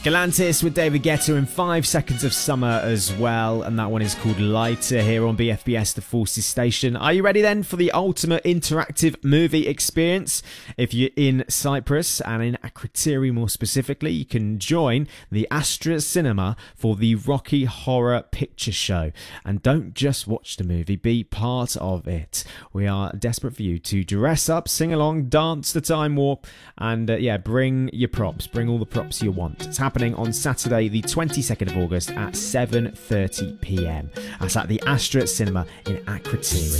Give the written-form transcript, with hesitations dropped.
Galantis with David Guetta and 5 Seconds of Summer as well, and that one is called Lighter here on BFBS The Forces Station. Are you ready then for the ultimate interactive movie experience? If you're in Cyprus and in Akrotiri more specifically, you can join the Astra Cinema for the Rocky Horror Picture Show. And don't just watch the movie, be part of it. We are desperate for you to dress up, sing along, dance the time warp, and bring your props, bring all the props you want. It's happening on Saturday the 22nd of August at 7:30 p.m. That's at the Astra Cinema in Akrotiri.